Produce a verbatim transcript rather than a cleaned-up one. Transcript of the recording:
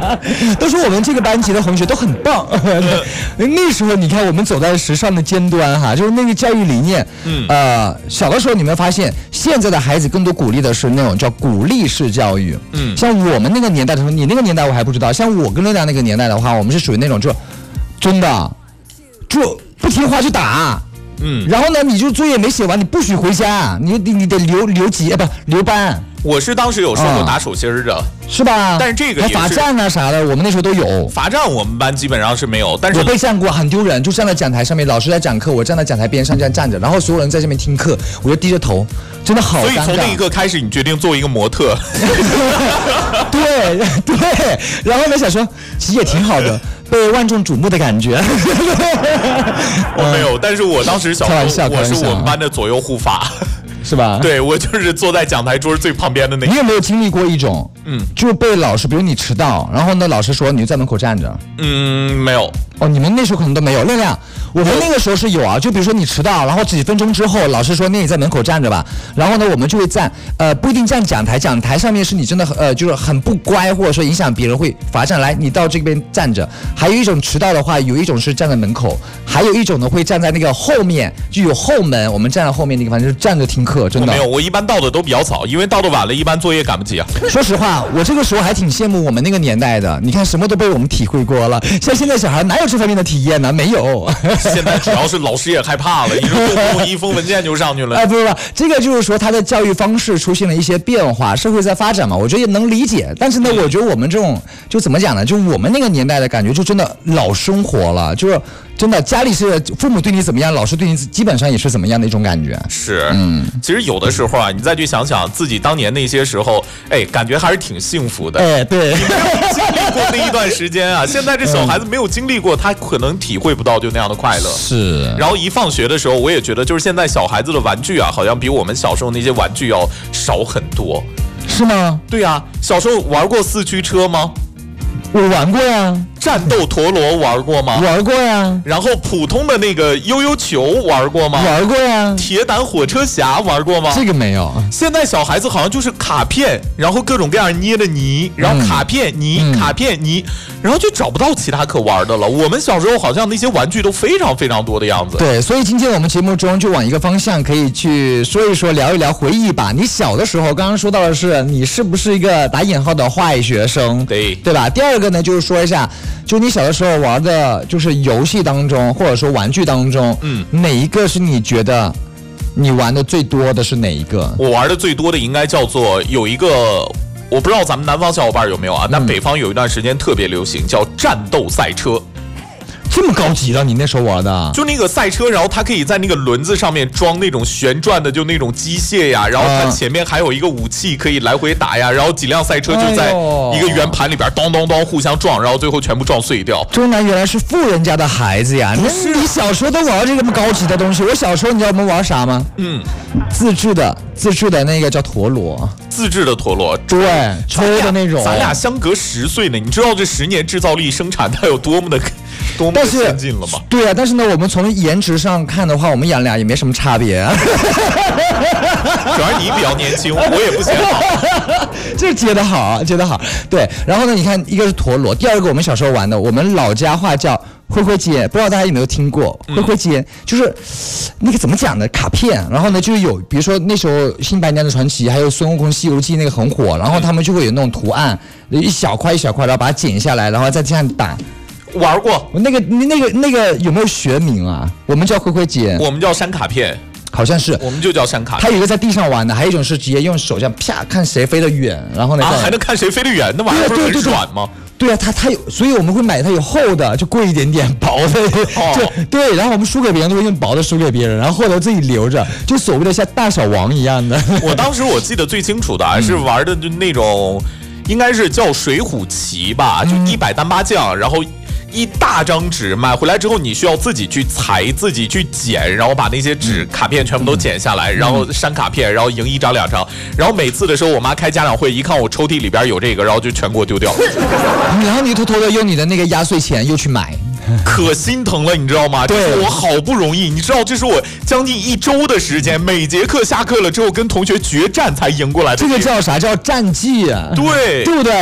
都说我们这个班级的同学都很棒。那时候你看我们走在时尚的尖端哈，就是那个教育理念。嗯，呃，小的时候你们发现，现在的孩子更多鼓励的是那种叫鼓励式教育。嗯，像我们那个年代的时候，你那个年代我还不知道，像我跟乐亮那个年代的话，我们是属于那种就真的就不听话就打。嗯，然后呢，你就作业没写完，你不许回家，你你你得留留级，不留班。 我是当时有受过打手心的、 嗯，是吧？ 但是这个也是罚站啊啥的，我们那时候都有。 罚站我们班基本上是没有，但是我被站过，很丢人，就站在讲台上面，老师在讲课，我站在讲台边上这样站着，然后所有人在这边听课，我就低着头，真的好尴尬。 所以从那一刻开始，你决定做一个模特。 对对，然后呢想说，其实也挺好的。被万众瞩目的感觉。 我没有，但是我当时小时候我是我们班的左右护法， 是吧？ 对，我就是坐在讲台桌最旁边的那个。 你有没有经历过一种，嗯，就被老师，比如你迟到，然后呢老师说你就在门口站着？ 嗯，没有。 哦，你们那时候可能都没有。亮亮，我们那个时候是有啊，就比如说你迟到，然后几分钟之后，老师说那你在门口站着吧，然后呢我们就会站，呃，不一定站讲台，讲台上面是你真的呃就是很不乖，或者说影响别人会罚站，来你到这边站着。还有一种迟到的话，有一种是站在门口，还有一种呢会站在那个后面，就有后门，我们站在后面那个地方，就是站着听课，真的。 我没有，我一般到的都比较早，因为到的晚了，一般作业赶不及啊。 说实话，我这个时候还挺羡慕我们那个年代的，你看什么都被我们体会过了，像现在小孩哪有这方面的体验呢？没有。 现在主要是老师也害怕了，一动不动一封文件就上去了。 哎，不不不，这个就是说他的教育方式出现了一些变化，社会在发展嘛，我觉得也能理解。但是呢，我觉得我们这种就怎么讲呢？就我们那个年代的感觉，就真的老生活了，就是真的家里是父母对你怎么样，老师对你基本上也是怎么样的一种感觉。 是，嗯，其实有的时候啊，你再去想想自己当年那些时候，哎，感觉还是挺幸福的。 哎，对， 你没有经历过那一段时间啊，现在这小孩子没有经历过，他可能体会不到就那样的快乐。 是。 然后一放学的时候，我也觉得就是现在小孩子的玩具啊，好像比我们小时候那些玩具要少很多。 是吗？ 对呀、啊，小时候玩过四驱车吗？ 我玩过呀。 战斗陀螺玩过吗？ 玩过呀。 然后普通的那个悠悠球玩过吗？ 玩过呀。 铁胆火车侠玩过吗？ 这个没有。 现在小孩子好像就是卡片，然后各种各样捏的泥，然后卡片泥、嗯、卡片泥，然后就找不到其他可玩的了。我们小时候好像那些玩具都非常非常多的样子。 对，所以今天我们节目中就往一个方向可以去说一说，聊一聊，回忆吧。你小的时候，刚刚说到的是你是不是一个打引号的坏学生？ 对， 对吧？第二个呢，就是说一下。就你小的时候玩的，就是游戏当中，或者说玩具当中，嗯，哪一个是你觉得你玩的最多的是哪一个？ 我玩的最多的应该叫做有一个，我不知道咱们南方小伙伴有没有啊？但北方有一段时间特别流行，叫战斗赛车。 这么高级的，你那时候玩的？ 就那个赛车，然后它可以在那个轮子上面装那种旋转的，就那种机械呀，然后它前面还有一个武器可以来回打呀，然后几辆赛车就在一个圆盘里边咚咚咚互相撞，然后最后全部撞碎掉。 周南原来是富人家的孩子呀！ 不是， 你小时候都玩这么高级的东西。我小时候你知道我们玩啥吗？嗯，自制的自制的那个叫陀螺， 自制的陀螺， 对，抽的那种。 咱俩相隔十岁呢，你知道这十年制造力生产它有多么的多么的先进了吗？ 对啊，但是呢，我们从颜值上看的话，我们养俩也没什么差别、啊。 主要你比较年轻，我也不嫌好。 这接得好，接得好。对，然后呢，你看，一个是陀螺，第二个我们小时候玩的，我们老家话叫灰灰街，不知道大家有没有听过？灰灰街就是那个怎么讲呢？卡片，然后呢，就是有，比如说那时候《新白娘子传奇》还有孙悟空《西游记》那个很火，然后他们就会有那种图案，一小块一小块，然后把它剪下来，然后再这样打。 玩过那个那个那个有没有学名啊？我们叫灰灰节， 我们叫删卡片， 好像是， 我们就叫删卡片。 它有一个在地上玩的，还有一种是直接用手这样啪看谁飞得远，然后呢、 啊、还能看谁飞得远，那玩意儿不是很软吗？ 对啊，它它有，所以我们会买它有厚的，就贵一点点，薄的，哦、就对。然后我们输给别人都会用薄的输给别人，然后厚的自己留着，就所谓的像大小王一样的。 我当时我记得最清楚的还是玩的就那种，应该是叫水浒旗吧，就一百单八将，然后。一大张纸买回来之后，你需要自己去裁，自己去剪，然后把那些纸卡片全部都剪下来，然后删卡片，然后赢一张两张。然后每次的时候，我妈开家长会，一看我抽屉里边有这个，然后就全给我丢掉。 然后你偷偷的用你的那个压岁钱又去买， 可心疼了，你知道吗？对，我好不容易，你知道这是我将近一周的时间，每节课下课了之后跟同学决战才赢过来的。 这个叫啥？叫战绩啊？ 对， 对不对？